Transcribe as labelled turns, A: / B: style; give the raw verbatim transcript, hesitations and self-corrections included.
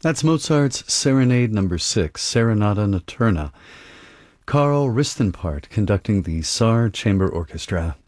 A: That's Mozart's Serenade Number Six, Serenata Notturna. Carl Ristenpart conducting the Saar Chamber Orchestra.